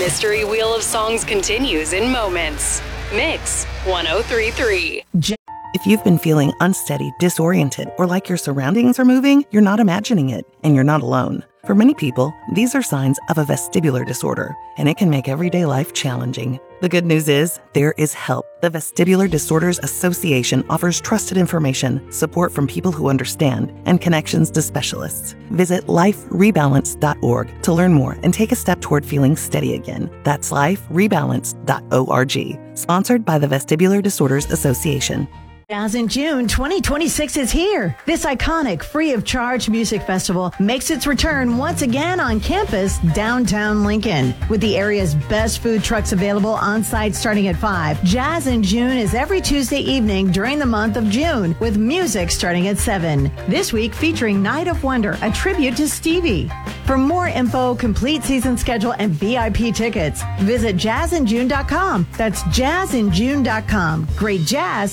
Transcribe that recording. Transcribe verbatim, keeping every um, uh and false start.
mystery wheel of songs continues in moments. Mix one oh three point three. If you've been feeling unsteady, disoriented, or like your surroundings are moving, you're not imagining it, and you're not alone. For many people, these are signs of a vestibular disorder, and it can make everyday life challenging. The good news is, there is help. The Vestibular Disorders Association offers trusted information, support from people who understand, and connections to specialists. Visit life rebalance dot org to learn more and take a step toward feeling steady again. That's life rebalance dot org. Sponsored by the Vestibular Disorders Association. Jazz in June twenty twenty-six is here. This iconic free-of-charge music festival makes its return once again on campus, downtown Lincoln. With the area's best food trucks available on-site starting at five, Jazz in June is every Tuesday evening during the month of June, with music starting at seven. This week featuring Night of Wonder, a tribute to Stevie. For more info, complete season schedule, and V I P tickets, visit jazz in june dot com. That's jazz in june dot com. Great jazz